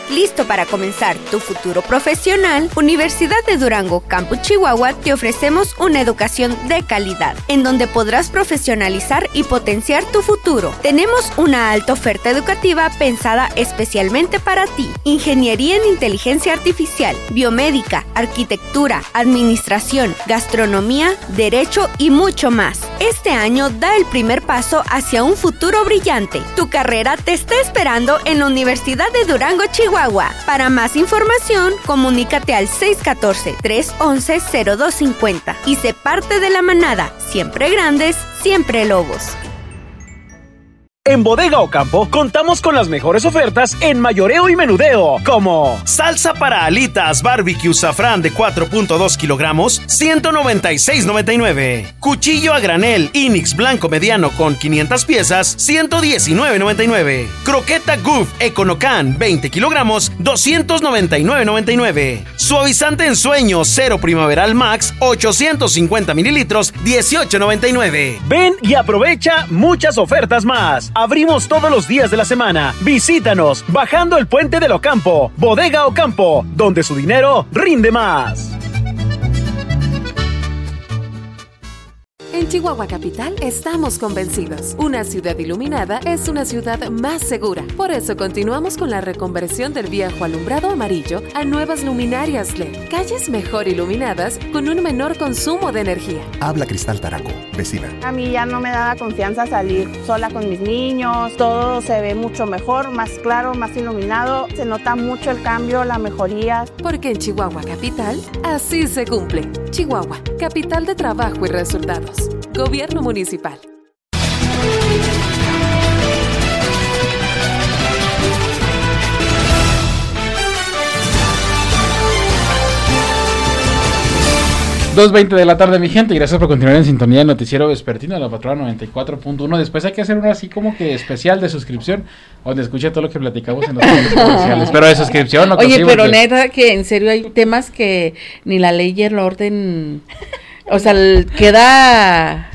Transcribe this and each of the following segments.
¿Listo para comenzar tu futuro profesional? Universidad de Durango, Campus Chihuahua, te ofrecemos una educación de calidad, en donde podrás profesionalizar y potenciar tu futuro. Tenemos una alta oferta educativa pensada especialmente para ti. Ingeniería en Inteligencia Artificial, Biomédica, Arquitectura, Administración, Gastronomía, Derecho y mucho más. Este año da el primer paso hacia un futuro brillante. Tu carrera te está esperando en la Universidad de Durango, Chihuahua. Para más información, comunícate al 614-311-0250 y sé parte de la manada. Siempre grandes, siempre lobos. En Bodega Ocampo contamos con las mejores ofertas en mayoreo y menudeo, como salsa para alitas barbecue safrán de 4.2 kilogramos, $196.99. Cuchillo a granel Inix blanco mediano con 500 piezas, $119.99. Croqueta Goof Econocan 20 kilogramos, $299.99. Suavizante en sueño Cero Primaveral Max 850 mililitros, $18.99. Ven y aprovecha muchas ofertas más. Abrimos todos los días de la semana. Visítanos bajando el puente del Ocampo. Bodega Ocampo, donde su dinero rinde más. En Chihuahua Capital estamos convencidos. Una ciudad iluminada es una ciudad más segura. Por eso continuamos con la reconversión del viejo alumbrado amarillo a nuevas luminarias LED. Calles mejor iluminadas con un menor consumo de energía. Habla Cristal Taraco, vecina. A mí ya no me daba confianza salir sola con mis niños. Todo se ve mucho mejor, más claro, más iluminado. Se nota mucho el cambio, la mejoría. Porque en Chihuahua Capital, así se cumple. Chihuahua, capital de trabajo y resultados. Gobierno Municipal. (2:20 de la tarde, mi gente, y gracias por continuar en sintonía del noticiero vespertino de la Patrona 94.1. Después hay que hacer uno así como que especial de suscripción, donde escuche todo lo que platicamos en los comerciales, pero de suscripción no. Oye, pero porque... neta que en serio hay temas que ni la ley y el orden, o sea, queda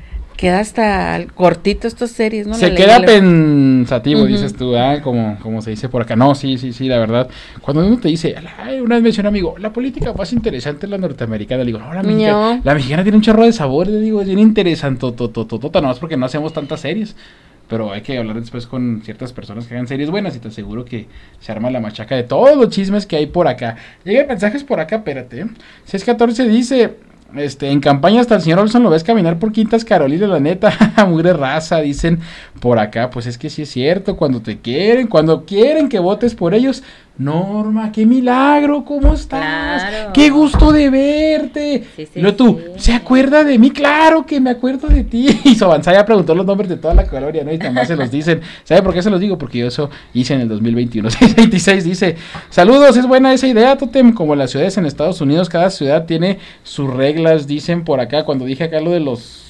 hasta cortito estas series, ¿no? Se queda pensativo, dices tú, como se dice por acá. No, sí, la verdad. Cuando uno te dice, una vez me decía un amigo, la política más interesante es la norteamericana. Le digo, no, la mexicana tiene un chorro de sabor, le digo, es bien interesante, nomás porque no hacemos tantas series. Pero hay que hablar después con ciertas personas que hagan series buenas y te aseguro que se arma la machaca de todos los chismes que hay por acá. Llegan mensajes por acá, espérate. 614 dice... en campaña hasta el señor Olson lo ves caminar por Quintas Carolina, la neta, mugre raza, dicen por acá. Pues es que sí es cierto, cuando quieren que votes por ellos. Norma, qué milagro, ¿cómo estás? Claro. Qué gusto de verte. Luego tú, ¿se acuerda de mí? Claro que me acuerdo de ti. Y Sobanzaya preguntó los nombres de toda la colonia, ¿no? Y también se los dicen. ¿Sabe por qué se los digo? Porque yo eso hice en el 2021. 626 dice, saludos, es buena esa idea, Totem. Como las ciudades en Estados Unidos, cada ciudad tiene sus reglas, dicen por acá. Cuando dije acá lo de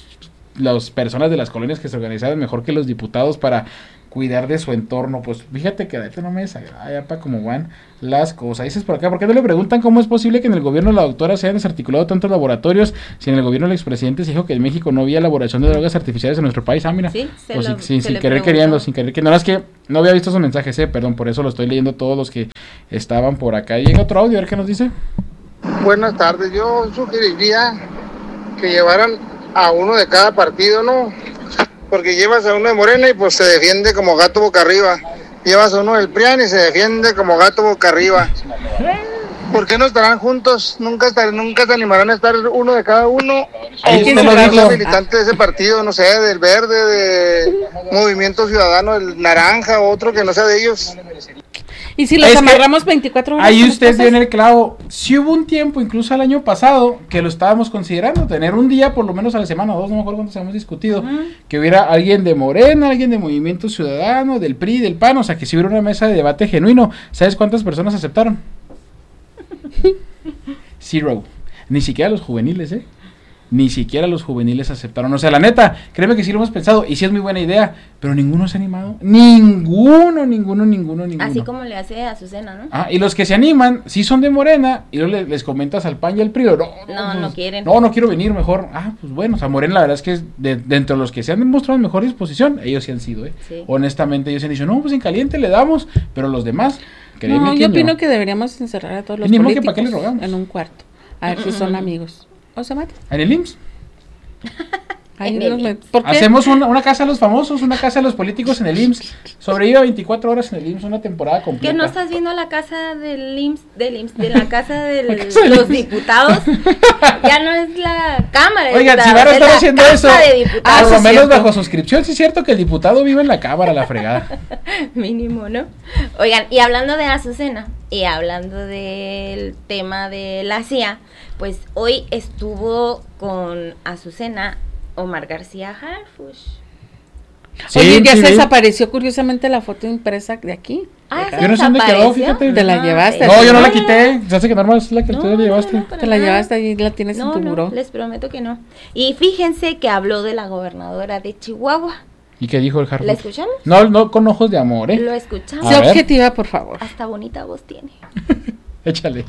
las personas de las colonias que se organizaban mejor que los diputados para cuidar de su entorno, pues fíjate que ahorita no me desagrada ya para cómo van las cosas. Dices por acá, ¿por qué no le preguntan cómo es posible que en el gobierno de la doctora se hayan desarticulado tantos laboratorios si en el gobierno del expresidente se dijo que en México no había elaboración de drogas artificiales en nuestro país? Mira, sí, sin querer queriendo, no, es que no había visto esos mensajes, perdón, por eso lo estoy leyendo todos los que estaban por acá. Y llega otro audio, a ver qué nos dice. Buenas tardes, yo sugeriría que llevaran a uno de cada partido, ¿no? Porque llevas a uno de Morena y pues se defiende como gato boca arriba. Llevas a uno del PRIAN y se defiende como gato boca arriba. ¿Por qué no estarán juntos? Nunca se animarán a estar uno de cada uno. Ahí ¿Quién será el militante de ese partido? No sé, del Verde, de Movimiento Ciudadano, el Naranja, otro que no sea de ellos. Y si los amarramos 24 horas. Ahí usted dio en el clavo. Si hubo un tiempo, incluso el año pasado, que lo estábamos considerando, tener un día, por lo menos a la semana o dos, no me acuerdo cuántos hemos discutido, que hubiera alguien de Morena, alguien de Movimiento Ciudadano, del PRI, del PAN, o sea, que si hubiera una mesa de debate genuino. ¿Sabes cuántas personas aceptaron? 0. Ni siquiera los juveniles, Ni siquiera los juveniles aceptaron. O sea, la neta, créeme que sí lo hemos pensado y sí es muy buena idea, pero ninguno se ha animado. Ninguno. Así como le hace a Azucena, ¿no? Y los que se animan, sí son de Morena, y luego les comentas al PAN y al PRI, no quieren. No quiero venir, mejor. Pues bueno, o sea, Morena la verdad es que dentro de los que se han demostrado en mejor disposición, ellos sí han sido, Sí. Honestamente, ellos han dicho, no, pues en caliente le damos, pero los demás... No, yo opino que deberíamos encerrar a todos los políticos ¿para qué le rogamos? En un cuarto. A ver si son amigos. ¿O se matan? ¿En el IMSS? Hacemos una casa a los famosos, una casa a los políticos en el IMSS. Sobrevive 24 horas en el IMSS, una temporada completa. ¿Que no estás viendo la casa del IMSS, de la casa de los diputados? Ya no es la Cámara. Oigan, si van a estar haciendo eso, por lo menos bajo suscripción, sí es cierto que el diputado vive en la Cámara, la fregada. Mínimo, ¿no? Oigan, y hablando de Azucena, y hablando del tema de la CIA, pues hoy estuvo con Azucena Omar García Harfuch. Sí, oye, ya se desapareció curiosamente la foto impresa de aquí. Yo no sé dónde quedó, fíjate. Te la llevaste. No, yo no la quité. Se hace que normal es la que tú la llevaste. Te la llevaste ahí, la tienes en tu buró. No, les prometo que no. Y fíjense que habló de la gobernadora de Chihuahua. ¿Y qué dijo el Harfuch? ¿La escuchamos? No con ojos de amor, Lo escuchamos. Sé objetiva, por favor. Hasta bonita voz tiene. Échale.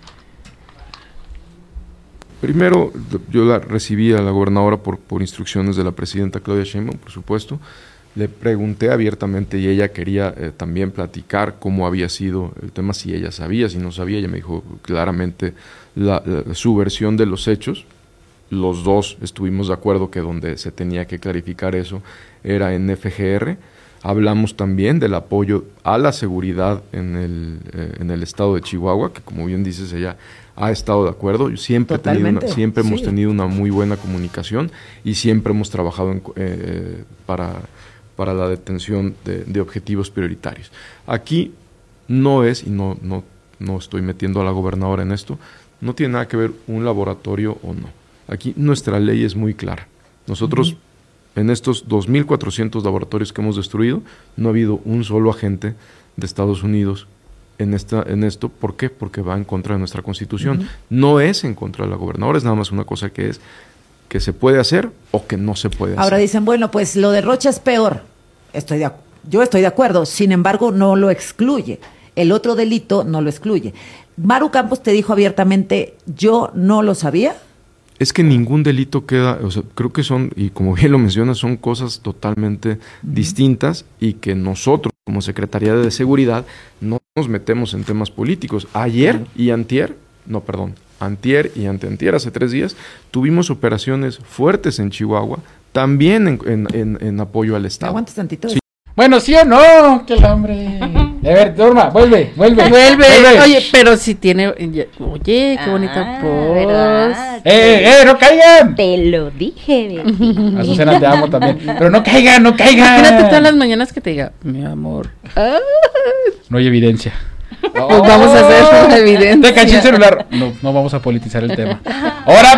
Primero, yo la recibí a la gobernadora por instrucciones de la presidenta Claudia Sheinbaum, por supuesto. Le pregunté abiertamente y ella quería también platicar cómo había sido el tema, si ella sabía, si no sabía. Ella me dijo claramente su versión de los hechos. Los dos estuvimos de acuerdo que donde se tenía que clarificar eso era en FGR. Hablamos también del apoyo a la seguridad en el estado de Chihuahua, que como bien dices, ella ha estado de acuerdo. Siempre hemos tenido una muy buena comunicación y siempre hemos trabajado para la detención de objetivos prioritarios. Aquí no es, y no estoy metiendo a la gobernadora en esto, no tiene nada que ver un laboratorio o no. Aquí nuestra ley es muy clara. Nosotros, en estos 2.400 laboratorios que hemos destruido, no ha habido un solo agente de Estados Unidos en esto. ¿Por qué? Porque va en contra de nuestra Constitución. No es en contra de la gobernadora, es nada más una cosa que se puede hacer o que no se puede hacer. Ahora dicen, bueno, pues lo de Rocha es peor. Yo estoy de acuerdo, sin embargo no lo excluye. El otro delito no lo excluye. Maru Campos te dijo abiertamente, yo no lo sabía. Es que ningún delito queda, o sea, creo que son, y como bien lo mencionas, son cosas totalmente distintas y que nosotros, como Secretaría de Seguridad, no nos metemos en temas políticos. Antier y anteantier, hace 3 días, tuvimos operaciones fuertes en Chihuahua, también en apoyo al Estado. ¿Aguantas tantito? Sí. Bueno, ¿sí o no? ¡Qué hambre! A ver, Norma, vuelve. Oye, pero si tiene... Oye, qué bonita voz. ¡No caigan! Te lo dije, baby. Azucena, te amo también. Pero no caigan. Imagínate todas las mañanas que te diga, mi amor. No hay evidencia. Pues vamos a hacer una evidencia. Te caché el celular. No vamos a politizar el tema. ¡Ahora,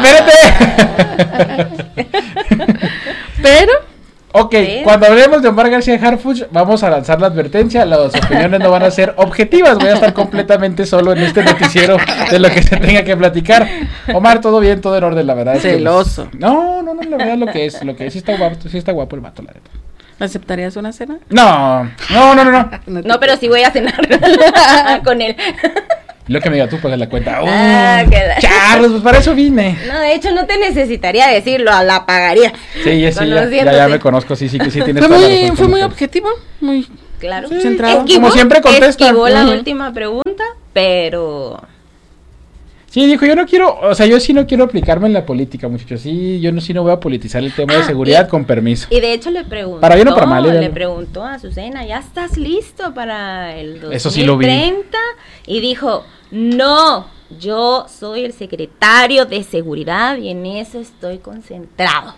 espérate! Pero... Ok, cuando hablemos de Omar García Harfuch, vamos a lanzar la advertencia, las opiniones no van a ser objetivas, voy a estar completamente solo en este noticiero de lo que se tenga que platicar. Omar, todo bien, todo en orden, la verdad. Celoso. Es que, no, la verdad lo que es, sí está guapo el vato, la verdad. ¿Aceptarías una cena? No. No, pero sí voy a cenar con él. Lo que me diga tú, pagas la cuenta. Charlos, pues para eso vine. No, de hecho no te necesitaría decirlo, la pagaría. Sí, ya me conozco, sí tienes toda la razón. Fue muy objetivo, muy claro, centrado. Como siempre contesta. Esquivó la última pregunta, pero... Sí, dijo, yo sí no quiero aplicarme en la política, muchachos. Sí, yo sí no voy a politizar el tema de seguridad, con permiso. Y de hecho le preguntó, para bien o para mal, le preguntó a Azucena, ¿ya estás listo para el 2030? Eso sí lo vi. Y dijo, no, yo soy el secretario de seguridad y en eso estoy concentrado.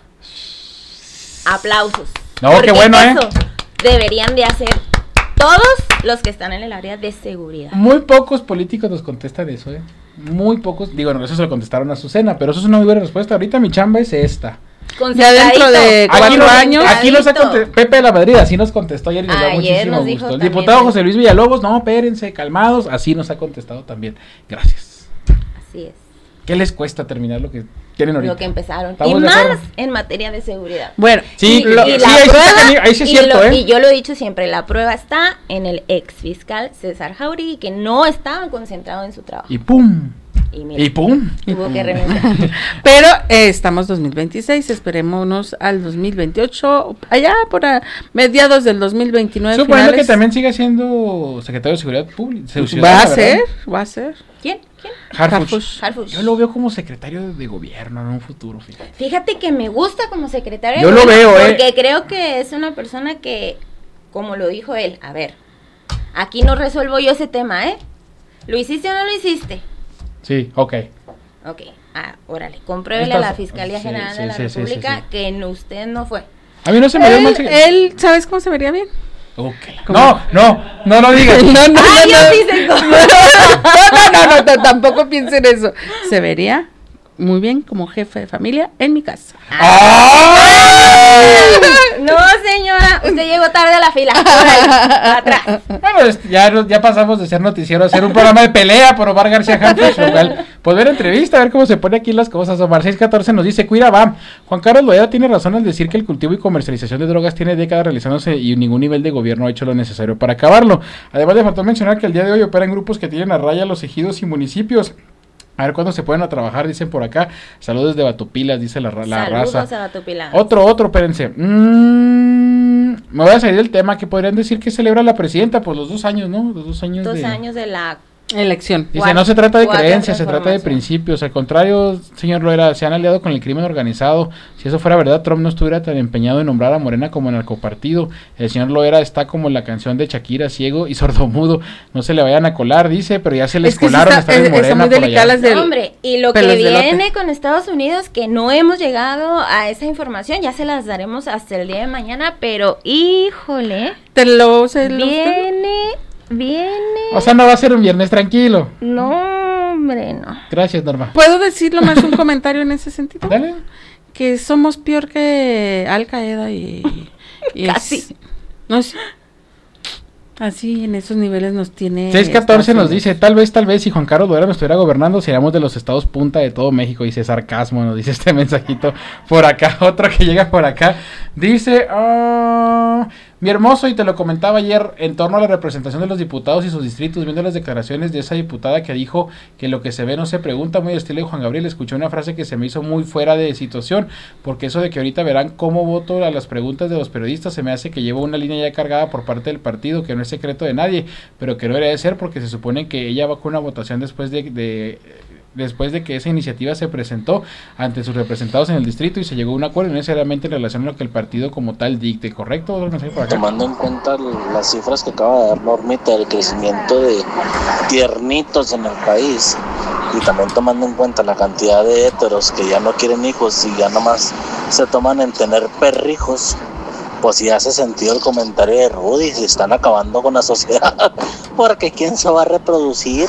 Aplausos. No, qué bueno, eso deberían de hacer todos los que están en el área de seguridad. Muy pocos políticos nos contestan eso, muy pocos, digo, no, eso se lo contestaron a Azucena, pero eso es una muy buena respuesta. Ahorita mi chamba es esta. Ya dentro de 4 años. Aquí nos ha contestado Pepe de la Madrid, así nos contestó ayer y nos da muchísimo gusto. El diputado José Luis Villalobos, no, espérense, calmados, así nos ha contestado también. Gracias. Así es. ¿Qué les cuesta terminar lo que tienen ahorita? Lo que empezaron. Y más en materia de seguridad. Bueno, sí, ahí sí es cierto, Y yo lo he dicho siempre, la prueba está en el ex fiscal César Jauregui, que no estaba concentrado en su trabajo. Y ¡pum! Y mira, y pum. Tuvo que renunciar. Pero estamos 2026, esperémonos al 2028, allá por mediados del 2029. Suponiendo que también siga siendo secretario de Seguridad Pública. Va a ser. ¿Quién? Harfuch. Harfuch. Yo lo veo como secretario de gobierno en un futuro, fíjate. Fíjate que me gusta como secretario. Yo lo veo, porque creo que es una persona que, como lo dijo él, a ver, aquí no resuelvo yo ese tema, ¿eh? ¿Lo hiciste o no lo hiciste? Sí, ok. Ok, órale, compruébele a la Fiscalía General de la República que usted no fue. A mí no se me dio mal. Él, ¿sabes cómo se vería bien? Ok. No lo digas. No, tampoco piensen eso. Se vería muy bien como jefe de familia en mi casa. No, señora, usted llegó tarde a la fila. Atrás. Bueno, ya pasamos de ser noticiero a ser un programa de pelea por Omar García Harfuch, lo cual, pues ver entrevista, a ver cómo se pone aquí las cosas. Omar 614 nos dice, cuida, va. Juan Carlos Loera tiene razón al decir que el cultivo y comercialización de drogas tiene décadas realizándose y ningún nivel de gobierno ha hecho lo necesario para acabarlo. Además, le faltó mencionar que el día de hoy operan grupos que tienen a raya los ejidos y municipios. A ver cuándo se pueden a trabajar, dicen por acá. Saludos de Batopilas, dice la raza. Saludos a Batopilas. Otro, espérense. Me voy a salir del tema. Que podrían decir que celebra la presidenta, pues los 2 años, ¿no? Los 2 años 2 años de la elección. Dice, no se trata de creencias, se trata de principios. Al contrario, señor Loera, se han aliado con el crimen organizado. Si eso fuera verdad, Trump no estuviera tan empeñado en nombrar a Morena como narcopartido. El señor Loera está como en la canción de Shakira, ciego y sordomudo. No se le vayan a colar, dice, pero ya se les colaron. Están muy delicadas hombre, y lo que viene con Estados Unidos, que no hemos llegado a esa información, ya se las daremos hasta el día de mañana, pero híjole, viene. O sea, no va a ser un viernes tranquilo. No, hombre, no. Gracias, Norma. ¿Puedo decir lo más un comentario en ese sentido? Dale. Que somos peor que Al Qaeda y casi. No sé. Así, en esos niveles nos tiene... 614 nos dice, tal vez, si Juan Carlos Loera no estuviera gobernando, seríamos de los estados punta de todo México. Dice sarcasmo, nos dice este mensajito por acá. Otro que llega por acá. Dice, mi hermoso, y te lo comentaba ayer, en torno a la representación de los diputados y sus distritos, viendo las declaraciones de esa diputada que dijo que lo que se ve no se pregunta, muy estilo de Juan Gabriel. Escuché una frase que se me hizo muy fuera de situación, porque eso de que ahorita verán cómo voto a las preguntas de los periodistas, se me hace que lleva una línea ya cargada por parte del partido, que no es secreto de nadie, pero que no debería de ser, porque se supone que ella va con una votación después de que esa iniciativa se presentó ante sus representados en el distrito y se llegó a un acuerdo, no necesariamente en relación a lo que el partido como tal dicte, ¿correcto? Tomando en cuenta las cifras que acaba de dar Normita del crecimiento de tiernitos en el país, y también tomando en cuenta la cantidad de héteros que ya no quieren hijos y ya nomás se toman en tener perrijos, pues sí hace sentido el comentario de Rudy, se están acabando con la sociedad, porque ¿quién se va a reproducir?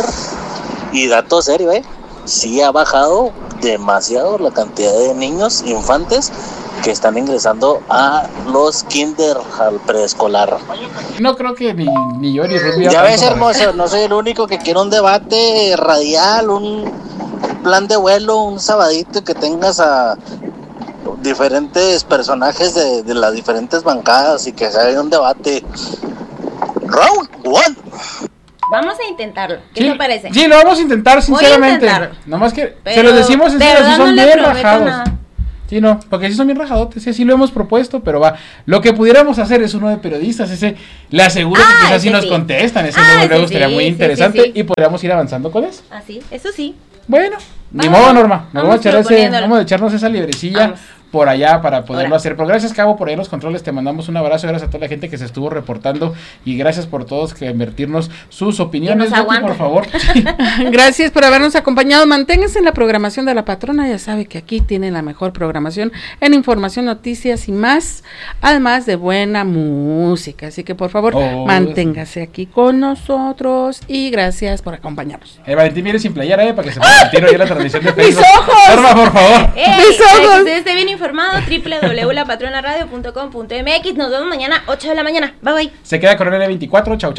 Y dato serio, sí ha bajado demasiado la cantidad de niños, infantes, que están ingresando a los kinder, al preescolar. No creo que ni yo ni Rudy. Ya ves, hermoso, no soy el único que quiere un debate radial, un plan de vuelo, un sabadito que tengas a diferentes personajes de las diferentes bancadas y que se haga un debate. Round 1. Vamos a intentarlo. ¿Qué te parece? Sí, lo vamos a intentar, sinceramente. Nomás que se lo decimos en serio, si son bien rajados. Nada. Sí, no, porque sí son bien rajadotes, sí lo hemos propuesto, pero va. Lo que pudiéramos hacer es uno de periodistas, ese le aseguro que quizás sí nos contestan, ese luego estaría muy interesante y podríamos ir avanzando con eso. Así, eso sí. Bueno, ni modo, Norma. Vamos a echarnos esa librecilla por allá para poderlo hacer. Pero gracias, Cabo, por ahí en los controles. Te mandamos un abrazo. Gracias a toda la gente que se estuvo reportando y gracias por todos que invertirnos sus opiniones. Por favor. Gracias por habernos acompañado. Manténganse en la programación de La Patrona. Ya sabe que aquí tienen la mejor programación en información, noticias y más, además de buena música. Así que por favor, manténgase aquí con nosotros y gracias por acompañarnos. Valentín viene sin playera, para que se ponga el tiro ahí en la transmisión de Facebook. ¡Mis ojos! Norma, por favor. ¡Mis ojos! Usted esté bien informado, www.lapatronaradio.com.mx. Nos vemos mañana 8 de la mañana. Bye bye. Se queda con N24. Chau.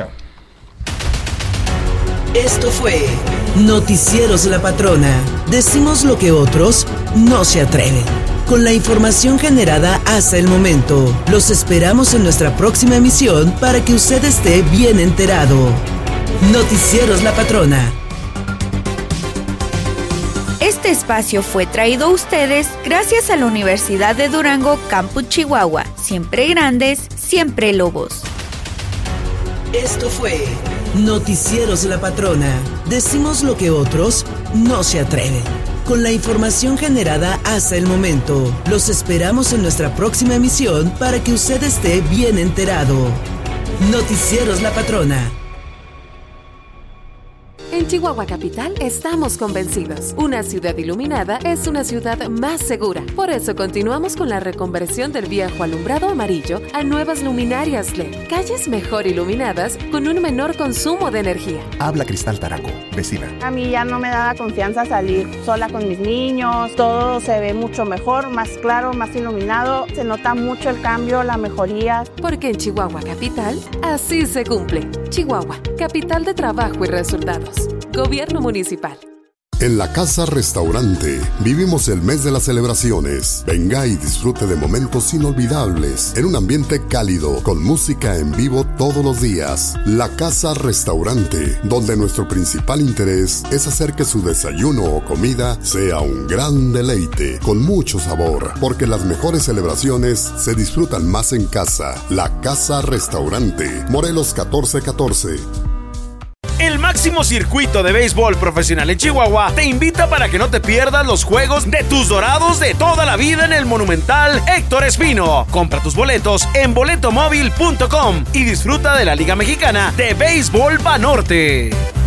Esto fue Noticieros La Patrona. Decimos lo que otros no se atreven. Con la información generada hasta el momento, los esperamos en nuestra próxima emisión para que usted esté bien enterado. Noticieros La Patrona. Este espacio fue traído a ustedes gracias a la Universidad de Durango Campus Chihuahua. Siempre grandes, siempre lobos. Esto fue Noticieros La Patrona. Decimos lo que otros no se atreven. Con la información generada hasta el momento, los esperamos en nuestra próxima emisión para que usted esté bien enterado. Noticieros La Patrona. En Chihuahua Capital estamos convencidos. Una ciudad iluminada es una ciudad más segura. Por eso continuamos con la reconversión del viejo alumbrado amarillo a nuevas luminarias LED. Calles mejor iluminadas con un menor consumo de energía. Habla Cristal Taraco, vecina. A mí ya no me daba confianza salir sola con mis niños. Todo se ve mucho mejor, más claro, más iluminado. Se nota mucho el cambio, la mejoría. Porque en Chihuahua Capital, así se cumple. Chihuahua, capital de trabajo y resultados. Gobierno Municipal. En la Casa Restaurante vivimos el mes de las celebraciones. Venga y disfrute de momentos inolvidables en un ambiente cálido con música en vivo todos los días. La Casa Restaurante, donde nuestro principal interés es hacer que su desayuno o comida sea un gran deleite con mucho sabor, porque las mejores celebraciones se disfrutan más en casa. La Casa Restaurante, Morelos 1414. El máximo circuito de béisbol profesional en Chihuahua te invita para que no te pierdas los juegos de tus Dorados de toda la vida en el Monumental Héctor Espino. Compra tus boletos en boletomóvil.com y disfruta de la Liga Mexicana de Béisbol Banorte.